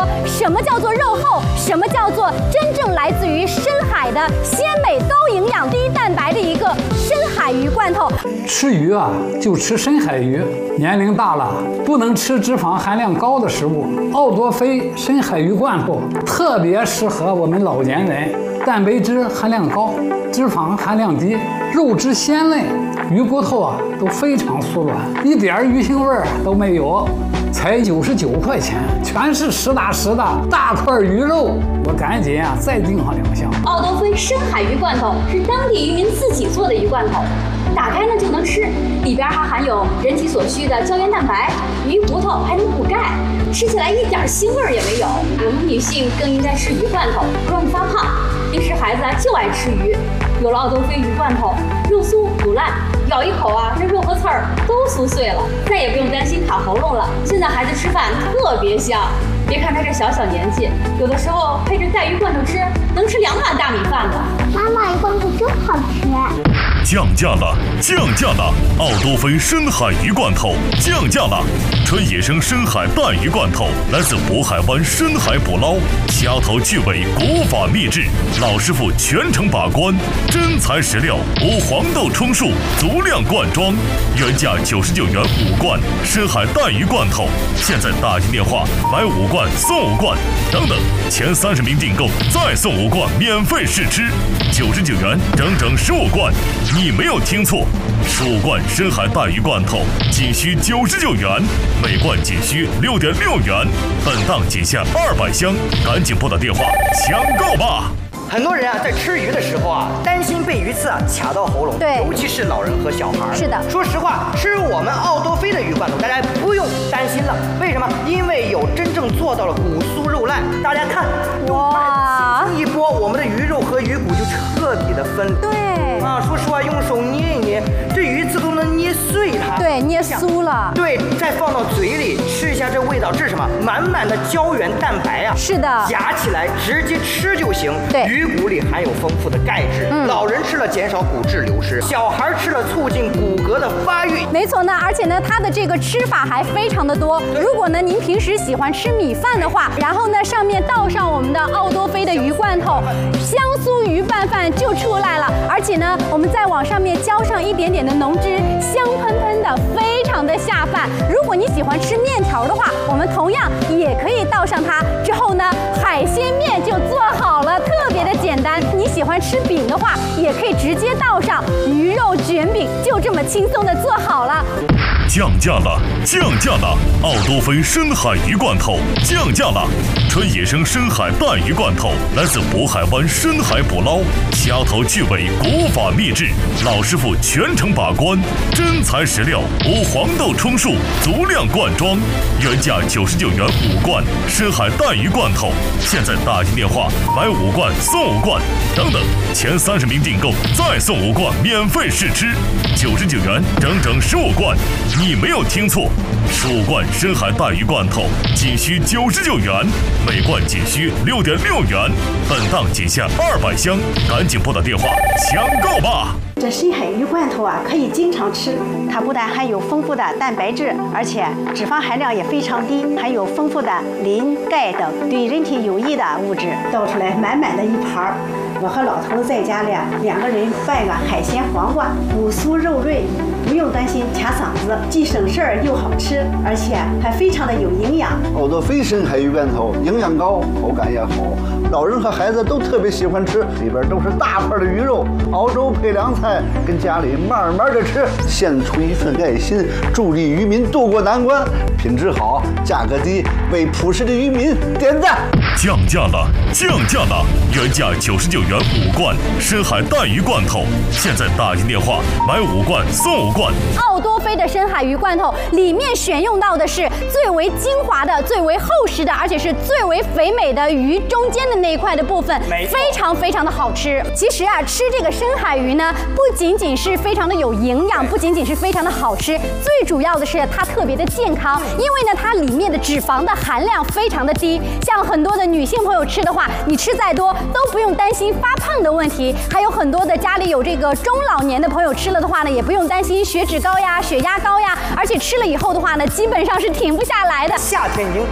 说什么叫做肉厚，什么叫做真正来自于深海的鲜美、高营养、低蛋白的一个深海鱼罐头。 吃鱼啊，就吃深海鱼。年龄大了，不能吃脂肪含量高的食物。奥多菲深海鱼罐头特别适合我们老年人，蛋白质含量高，脂肪含量低，肉质鲜嫩，鱼骨头啊都非常酥软，一点鱼腥味儿都没有。才99块钱，全是实打实的大块鱼肉，我赶紧啊再订上2箱。 奥多菲深海鱼罐头是当地渔民自己做的鱼罐头，打开呢就能吃，里边还含有人体所需的胶原蛋白，鱼骨头还能补钙，吃起来一点腥味也没有。我们女性更应该吃鱼罐头，不容易发胖。平时孩子就爱吃鱼，有了奥多菲鱼罐头，肉酥不烂，咬一口啊，这肉和刺儿都酥碎了，再也不用担心卡喉咙了。现在孩子吃饭特别香，别看他这小年纪，有的时候配着带鱼罐头吃，能吃2碗大米饭呢。 妈妈，鱼罐头真好吃。 降价了，降价了！奥多菲深海鱼罐头降价了，纯野生深海带鱼罐头，来自渤海湾深海捕捞，掐头去尾，古法秘制，老师傅全程把关，真材实料，无黄豆充数，足量灌装，原价99元5罐深海带鱼罐头，现在打进电话买5罐送5罐，等等，前30名订购再送5罐免费试吃，99元整整15罐。你没有听错，15罐深海带鱼罐头仅需99元，每罐仅需6.6元，本档仅限200箱，赶紧拨打电话抢购吧！ 很多人啊，在吃鱼的时候啊，担心被鱼刺啊卡到喉咙， 对， 尤其是老人和小孩。 是的， 说实话，吃我们奥多菲的鱼罐头，大家不用担心了。为什么？因为有真正做到了骨酥肉烂。大家看，哇，一拨，我们的鱼肉和鱼骨就彻底的分离。 对啊，说实话，用手捏一捏，这鱼刺都能捏碎它。 对，捏酥了。 对，再放到嘴里吃一下，这味道，这是什么？满满的胶原蛋白啊！ 是的， 夹起来直接吃就行。 对。 鱼骨里含有丰富的钙质，老人吃了减少骨质流失，小孩吃了促进骨骼的发育。 没错呢，而且呢，它的这个吃法还非常的多。如果呢您平时喜欢吃米饭的话，然后呢上面倒上我们的奥多菲的鱼罐头，香酥鱼拌饭就出来了。而且呢，我们再往上面浇上一点点的浓汁，香喷喷的，非常的下饭。如果你喜欢吃面条的话，我们同样也可以倒上它。之后呢，海鲜面就做好了，特别的简单。你喜欢吃饼的话，也可以直接倒上鱼肉卷饼，就这么轻松的做好了。 降价了，降价了！奥多菲深海鱼罐头降价了，纯野生深海带鱼罐头，来自渤海湾深海捕捞，掐头去尾，古法秘制，老师傅全程把关，真材实料，无黄豆充数，足量灌装，原价99元5罐深海带鱼罐头，现在打进电话买5罐送5罐，等等，前30名订购再送5罐免费试吃，99元整整15罐。你没有听错，15罐深海带鱼罐头仅需99元，每罐仅需6.6元，本档仅限200箱，赶紧拨打电话抢购吧！ 这深海鱼罐头啊，可以经常吃。它不但含有丰富的蛋白质，而且脂肪含量也非常低，含有丰富的磷、钙等对人体有益的物质。倒出来满满的一盘儿，我和老头子在家里2个人拌个海鲜黄瓜，骨酥肉润，不用担心卡嗓子，既省事儿又好吃，而且还非常的有营养。 奥多菲深海鱼罐头营养高，口感也好，老人和孩子都特别喜欢吃，里边都是大块的鱼肉，熬粥配凉菜，跟家里慢慢的吃，献出一份爱心，助力渔民渡过难关，品质好，价格低，为朴实的渔民点赞。 降价了，降价了！原价99元5罐深海带鱼罐头，现在打进电话买5罐送5罐。 奥多菲的深海鱼罐头里面选用到的是最为精华的、最为厚实的，而且是最为肥美的鱼中间的那一块的部分，非常非常的好吃。其实啊，吃这个深海鱼呢，不仅仅是非常的有营养，不仅仅是非常的好吃，最主要的是它特别的健康，因为呢，它里面的脂肪的含量非常的低。像很多的女性朋友吃的话，你吃再多都不用担心发胖的问题。还有很多的家里有这个中老年的朋友吃了的话呢，也不用担心血脂高呀、血压高呀，而且吃了以后的话呢，基本上是停不下来的。 夏天已经